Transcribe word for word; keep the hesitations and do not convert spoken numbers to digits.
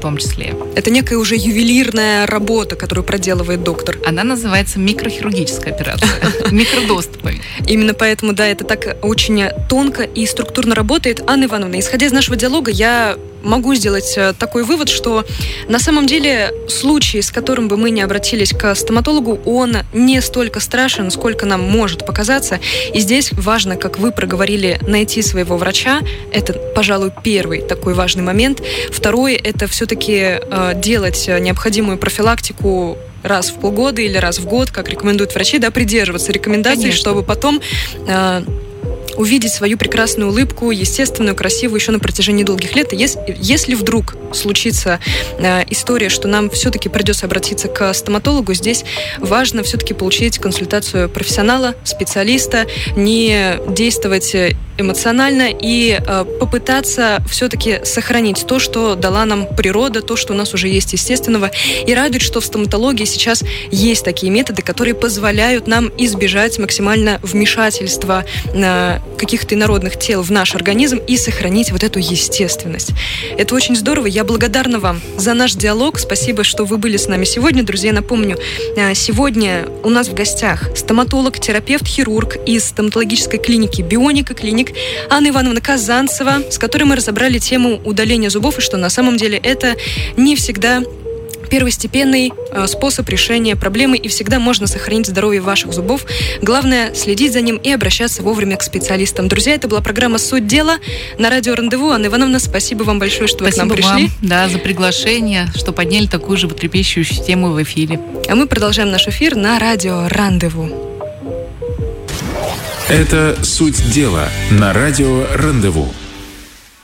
том числе. Это некая уже ювелирная работа, которую проделывает доктор. Она называется микрохирургическая операция. Микродоступы. Именно поэтому, да, это так очень тонко и структурно работает. Анна Ивановна, исходя из нашего диалога, я могу сделать такой вывод, что на самом деле случай, с которым бы мы не обратились к стоматологу, он не столько страшен, сколько нам может показаться. И здесь важно, как вы проговорили, найти своего врача. Это, пожалуй, первый такой важный момент. Второй – это все-таки э, делать необходимую профилактику раз в полгода или раз в год, как рекомендуют врачи, да, придерживаться рекомендаций, Конечно. Чтобы потом э, увидеть свою прекрасную улыбку, естественную, красивую еще на протяжении долгих лет. И если, если вдруг случится э, история, что нам все-таки придется обратиться к стоматологу, здесь важно все-таки получить консультацию профессионала, специалиста, не действовать эмоционально и э, попытаться все-таки сохранить то, что дала нам природа, то, что у нас уже есть естественного. И радует, что в стоматологии сейчас есть такие методы, которые позволяют нам избежать максимально вмешательства э, каких-то инородных тел в наш организм и сохранить вот эту естественность. Это очень здорово. Я благодарна вам за наш диалог. Спасибо, что вы были с нами сегодня. Друзья, напомню, сегодня у нас в гостях стоматолог, терапевт, хирург из стоматологической клиники «Бионика Клиник» Анна Ивановна Казанцева, с которой мы разобрали тему удаления зубов, и что на самом деле это не всегда первостепенный э, способ решения проблемы, и всегда можно сохранить здоровье ваших зубов. Главное — следить за ним и обращаться вовремя к специалистам. Друзья, это была программа «Суть дела» на радио «Рандеву». Анна Ивановна, спасибо вам большое, что спасибо вы к нам пришли. Вам, да, за приглашение, что подняли такую же животрепещущую тему в эфире. А мы продолжаем наш эфир на радио «Рандеву». Это «Суть дела» на радио «Рандеву».